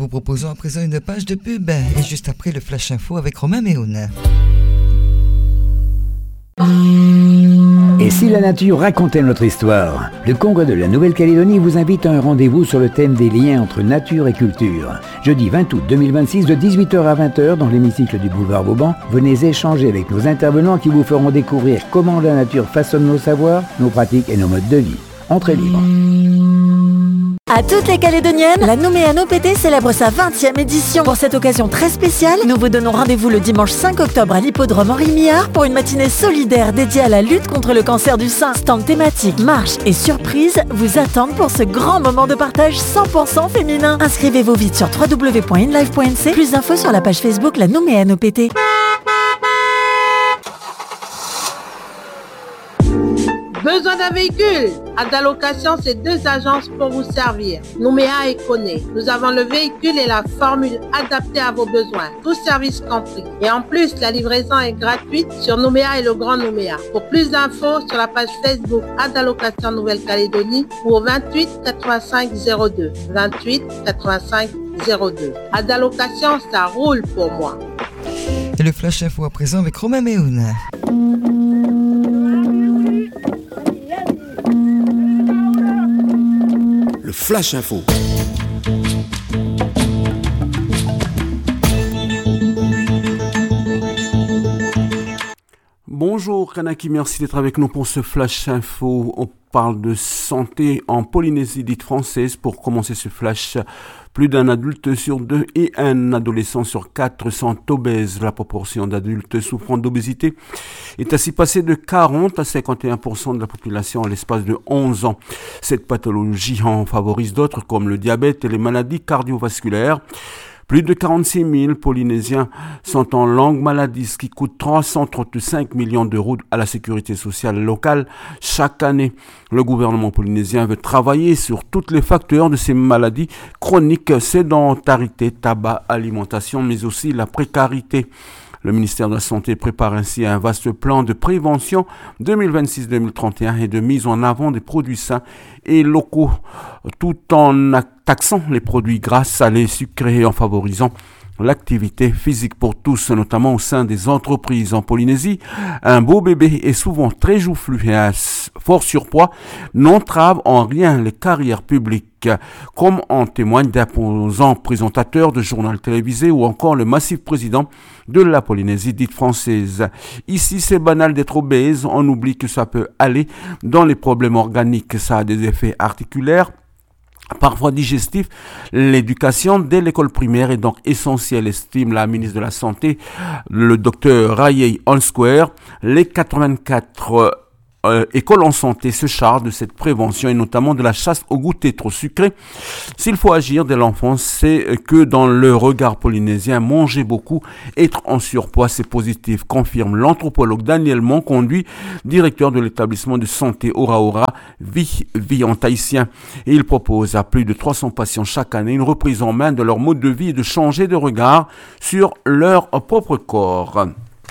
vous proposons à présent une page de pub et juste après le Flash Info avec Romain Méhoun. Et si la nature racontait notre histoire? Le Congrès de la Nouvelle-Calédonie vous invite à un rendez-vous sur le thème des liens entre nature et culture. Jeudi 20 août 2026 de 18h à 20h dans l'hémicycle du boulevard Vauban, venez échanger avec nos intervenants qui vous feront découvrir comment la nature façonne nos savoirs, nos pratiques et nos modes de vie. Entrée libre. À toutes les Calédoniennes, la Nouméa NOPT célèbre sa 20e édition. Pour cette occasion très spéciale, nous vous donnons rendez-vous le dimanche 5 octobre à l'hippodrome Henri Millard pour une matinée solidaire dédiée à la lutte contre le cancer du sein. Stand thématique, marche et surprise vous attendent pour ce grand moment de partage 100% féminin. Inscrivez-vous vite sur www.inlife.nc. Plus d'infos sur la page Facebook La Nouméa NOPT. Besoin d'un véhicule? Adalocation, c'est 2 agences pour vous servir. Nouméa et Koné. Nous avons le véhicule et la formule adaptée à vos besoins. Tout service compris. Et en plus, la livraison est gratuite sur Nouméa et le Grand Nouméa. Pour plus d'infos, sur la page Facebook Adalocation Nouvelle-Calédonie ou au 28 85 02. 28 85 02. Adalocation, ça roule pour moi. Et le Flash Info à présent avec Romain Méhoun. Flash Info. Bonjour Kanaki, merci d'être avec nous pour ce Flash Info. On parle de santé en Polynésie dite française. Pour commencer ce flash, plus d'un adulte sur 2 et un adolescent sur 4 sont obèses. La proportion d'adultes souffrant d'obésité est ainsi passée de 40 à 51% de la population en l'espace de 11 ans. Cette pathologie en favorise d'autres comme le diabète et les maladies cardiovasculaires. Plus de 46 000 Polynésiens sont en longue maladie, ce qui coûte 335 millions d'euros à la sécurité sociale locale chaque année. Le gouvernement polynésien veut travailler sur tous les facteurs de ces maladies chroniques, sédentarité, tabac, alimentation, mais aussi la précarité. Le ministère de la Santé prépare ainsi un vaste plan de prévention 2026-2031 et de mise en avant des produits sains et locaux, tout en taxant les produits gras, salés, sucrés et en favorisant l'activité physique pour tous, notamment au sein des entreprises. En Polynésie, un beau bébé est souvent très joufflu et un fort surpoids n'entrave en rien les carrières publiques, comme en témoigne d'imposants présentateurs de journal télévisé ou encore le massif président de la Polynésie dite française. Ici, c'est banal d'être obèse, on oublie que ça peut aller dans les problèmes organiques, ça a des effets articulaires, parfois digestif. L'éducation dès l'école primaire est donc essentielle, estime la ministre de la Santé, le docteur Rayei Onsquare. Les 84 écoles en santé se chargent de cette prévention et notamment de la chasse au goûter trop sucré. S'il faut agir dès l'enfance, c'est que dans le regard polynésien, manger beaucoup, être en surpoids, c'est positif, confirme l'anthropologue Daniel Monconduit, directeur de l'établissement de santé Ora Ora, vie en tahitien. Et il propose à plus de 300 patients chaque année une reprise en main de leur mode de vie et de changer de regard sur leur propre corps.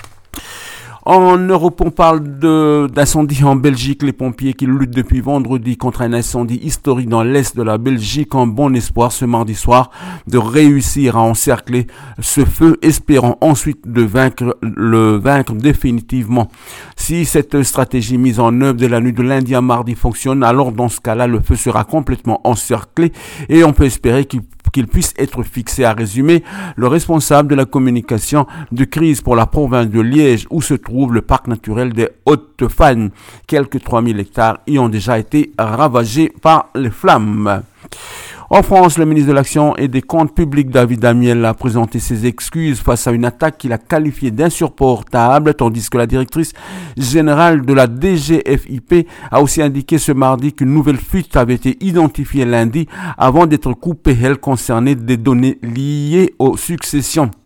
En Europe, on parle d'incendie en Belgique. Les pompiers qui luttent depuis vendredi contre un incendie historique dans l'est de la Belgique ont bon espoir ce mardi soir de réussir à encercler ce feu, espérant ensuite le vaincre définitivement. Si cette stratégie mise en œuvre dès la nuit de lundi à mardi fonctionne, alors dans ce cas-là, le feu sera complètement encerclé et on peut espérer qu'il puisse être fixé. À résumer, le responsable de la communication de crise pour la province de Liège, où se trouve le parc naturel des Hautes-Fagnes. Quelques 3000 hectares y ont déjà été ravagés par les flammes. En France, le ministre de l'Action et des Comptes publics, David Amiel, a présenté ses excuses face à une attaque qu'il a qualifiée d'insupportable, tandis que la directrice générale de la DGFiP a aussi indiqué ce mardi qu'une nouvelle fuite avait été identifiée lundi avant d'être coupée, elle, concernée des données liées aux successions.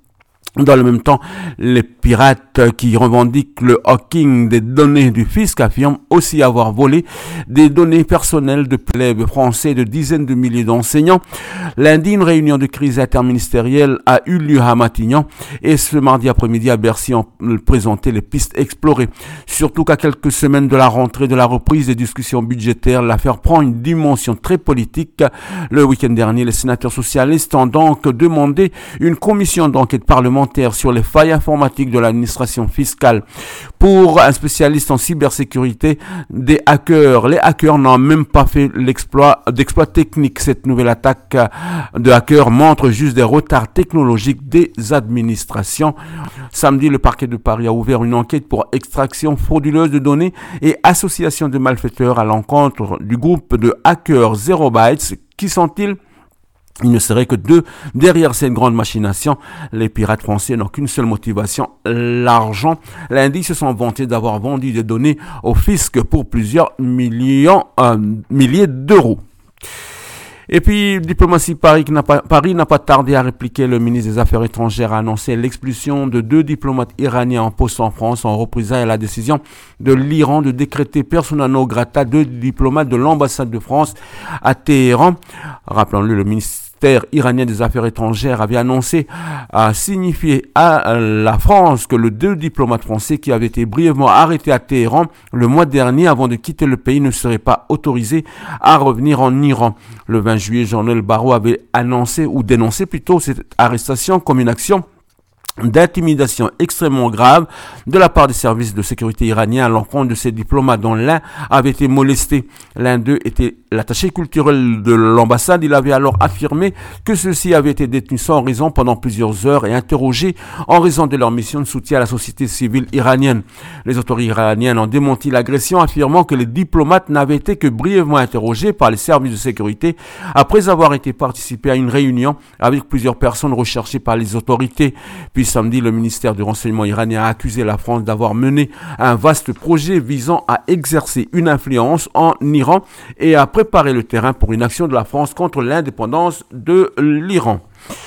Dans le même temps, les pirates qui revendiquent le hacking des données du fisc affirment aussi avoir volé des données personnelles de plebs français et de dizaines de milliers d'enseignants. Lundi, une réunion de crise interministérielle a eu lieu à Matignon et ce mardi après-midi à Bercy ont présenté les pistes explorées. Surtout qu'à quelques semaines de la rentrée de la reprise des discussions budgétaires, l'affaire prend une dimension très politique. Le week-end dernier, les sénateurs socialistes ont donc demandé une commission d'enquête parlementaire sur les failles informatiques de l'administration fiscale. Pour un spécialiste en cybersécurité, les hackers n'ont même pas fait d'exploit technique. Cette nouvelle attaque de hackers montre juste des retards technologiques des administrations. Samedi, le parquet de Paris a ouvert une enquête pour extraction frauduleuse de données et association de malfaiteurs à l'encontre du groupe de hackers Zero Bytes. Qui sont-ils? Il ne serait que deux derrière cette grande machination. Les pirates français n'ont qu'une seule motivation, l'argent. Lundi, ils se sont vantés d'avoir vendu des données au fisc pour plusieurs milliers d'euros. Et puis, diplomatie Paris n'a pas tardé à répliquer. Le ministre des Affaires étrangères a annoncé l'expulsion de 2 diplomates iraniens en poste en France en représailles à la décision de l'Iran de décréter persona non grata 2 diplomates de l'ambassade de France à Téhéran. Rappelons-le, le ministère iranien des Affaires étrangères avait annoncé à signifier à la France que les 2 diplomates français qui avaient été brièvement arrêtés à Téhéran le mois dernier avant de quitter le pays ne seraient pas autorisés à revenir en Iran. Le 20 juillet, Jean-Noël Barrot avait dénoncé cette arrestation comme une action d'intimidation extrêmement grave de la part des services de sécurité iraniens à l'encontre de ces diplomates dont l'un avait été molesté. L'un d'eux était l'attaché culturel de l'ambassade. Il avait alors affirmé que ceux-ci avaient été détenus sans raison pendant plusieurs heures et interrogés en raison de leur mission de soutien à la société civile iranienne. Les autorités iraniennes ont démenti l'agression, affirmant que les diplomates n'avaient été que brièvement interrogés par les services de sécurité après avoir été participés à une réunion avec plusieurs personnes recherchées par les autorités. Puis samedi, le ministère du renseignement iranien a accusé la France d'avoir mené un vaste projet visant à exercer une influence en Iran et à préparer le terrain pour une action de la France contre l'indépendance de l'Iran.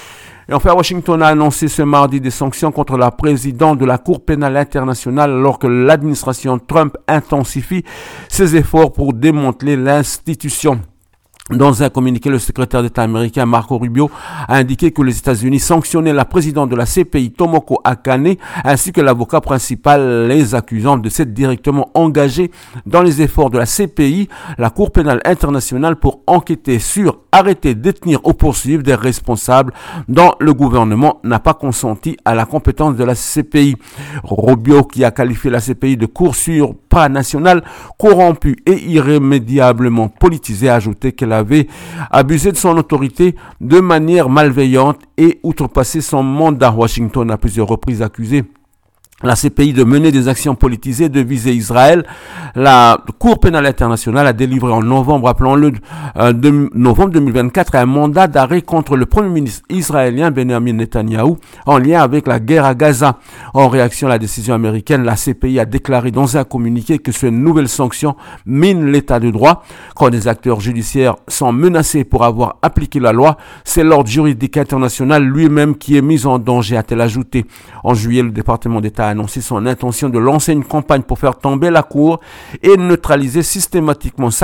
Et enfin, Washington a annoncé ce mardi des sanctions contre la présidente de la Cour pénale internationale alors que l'administration Trump intensifie ses efforts pour démanteler l'institution. Dans un communiqué, le secrétaire d'État américain Marco Rubio a indiqué que les États-Unis sanctionnaient la présidente de la CPI, Tomoko Akane, ainsi que l'avocat principal, les accusant de s'être directement engagés dans les efforts de la CPI, la Cour pénale internationale, pour enquêter sur, arrêter, détenir ou poursuivre des responsables dont le gouvernement n'a pas consenti à la compétence de la CPI. Rubio, qui a qualifié la CPI de cour supranationale, corrompue et irrémédiablement politisée, a ajouté qu'elle avait abusé de son autorité de manière malveillante et outrepassé son mandat. Washington a plusieurs reprises accusé la CPI de mener des actions politisées, de viser Israël. La Cour pénale internationale a délivré en novembre, rappelons-le, novembre 2024, un mandat d'arrêt contre le premier ministre israélien Benjamin Netanyahou en lien avec la guerre à Gaza. En réaction à la décision américaine, la CPI a déclaré dans un communiqué que ces nouvelles sanctions minent l'état de droit. Quand des acteurs judiciaires sont menacés pour avoir appliqué la loi, c'est l'ordre juridique international lui-même qui est mis en danger, a-t-elle ajouté. En juillet, le département d'État a annoncé son intention de lancer une campagne pour faire tomber la Cour et neutraliser systématiquement